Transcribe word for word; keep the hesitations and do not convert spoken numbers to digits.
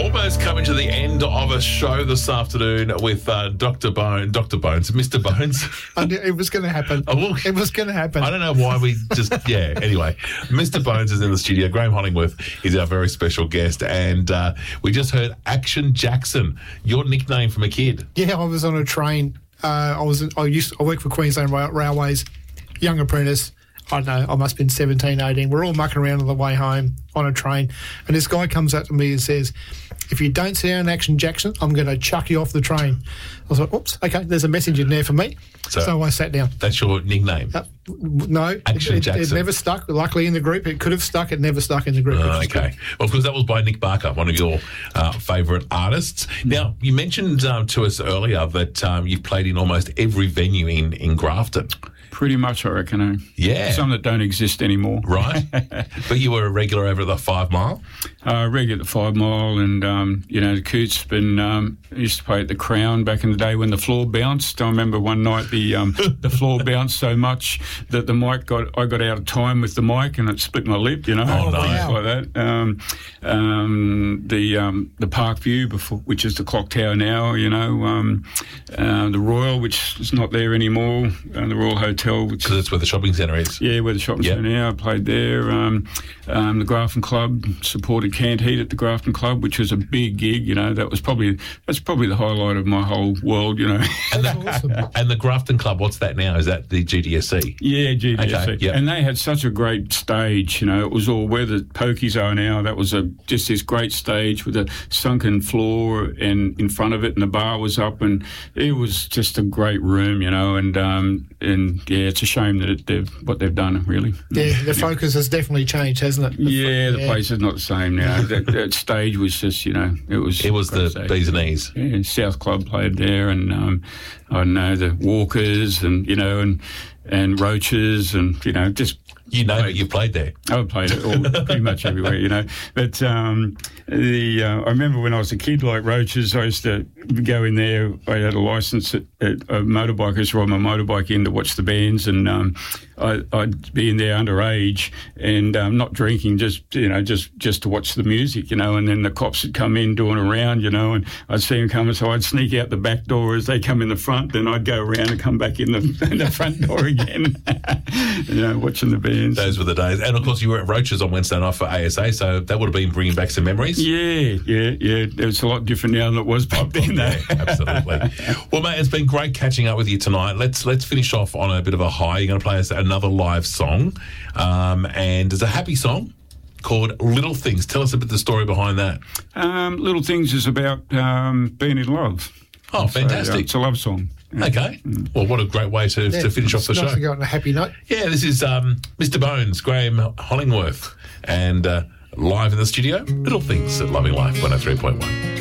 Almost coming to the end of a show this afternoon with uh, Doctor Bone, Doctor Bones, Mister Bones. I knew it was going to happen. Oh, well, it was going to happen. I don't know why we just, yeah, anyway. Mister Bones is in the studio. Graham Hollingworth is our very special guest. And uh, we just heard Action Jackson, your nickname from a kid. Yeah, I was on a train. Uh, I was. I used. I worked for Queensland Railways, young apprentice. I don't know, I must have been seventeen, eighteen. We're all mucking around on the way home on a train. And this guy comes up to me and says, if you don't sit down, Action Jackson, I'm going to chuck you off the train. I was like, oops, okay, there's a message in there for me. So, so I sat down. That's your nickname? Uh, no. Action it, Jackson. It never stuck. Luckily in the group, it could have stuck. It never stuck in the group. Uh, okay. Well, of course, that was by Nick Barker, one of your uh, favourite artists. Now, you mentioned um, to us earlier that um, you've played in almost every venue in, in Grafton. Pretty much, I reckon. Eh? Yeah. Some that don't exist anymore. Right. But you were a regular over at the Five Mile? Uh, regular at the Five Mile, and, um, you know, Coots been, um, used to play at the Crown back in the day when the floor bounced. I remember one night the um, the floor bounced so much that the mic got, I got out of time with the mic and it split my lip, you know. Oh, no. Wow. Like that. Um, um, the um, the Park View, before, which is the Clock Tower now, you know. Um, uh, the Royal, which is not there anymore, and the Royal Hotel. Because that's where the shopping centre is. Yeah, where the shopping yep. centre now. I played there. Um, um, the Grafton Club, supported Canned Heat at the Grafton Club, which was a big gig. You know, that was probably that's probably the highlight of my whole world. You know. And the, awesome. And the Grafton Club, what's that now? Is that the G D S C? Yeah, G D S C. Okay, yep. And they had such a great stage. You know, it was all where the pokies are now. That was a just this great stage with a sunken floor and in front of it, and the bar was up, and it was just a great room. You know, and um, and yeah, it's a shame that it, they've what they've done, really. Yeah, the focus has definitely changed, hasn't it? The yeah, fo- the yeah. place is not the same now. that, that stage was just, you know, it was... It was the stage. bees and E's. Yeah, South Club played there, and um, I don't know, the Walkers, and, you know, and and Roaches, and, you know, just... You know that you played there. I played it all, pretty much everywhere, you know. But um, the uh, I remember when I was a kid, like Roaches, I used to go in there. I had a licence at, at a motorbike. I used to ride my motorbike in to watch the bands, and um, I, I'd be in there underage and um, not drinking, just you know, just just to watch the music, you know. And then the cops would come in doing a round, you know, and I'd see them coming, so I'd sneak out the back door as they come in the front. Then I'd go around and come back in the, in the front door again, you know, watching the band. Those were the days. And, of course, you were at Roaches on Wednesday night for A S A, so that would have been bringing back some memories. Yeah, yeah, yeah. It's a lot different now than it was back then, though. Yeah, absolutely. Well, mate, it's been great catching up with you tonight. Let's let's finish off on a bit of a high. You're going to play us another live song, um, and it's a happy song called Little Things. Tell us a bit the story behind that. Um, Little Things is about um, being in love. Oh, fantastic. So, yeah, it's a love song. Yeah. Okay. Well, what a great way to, Yeah, to finish off the it's show. nice to go on a happy note. Yeah, this is um, Mister Bones, Graham Hollingworth, and uh, live in the studio, Little Things at Loving Life one oh three point one.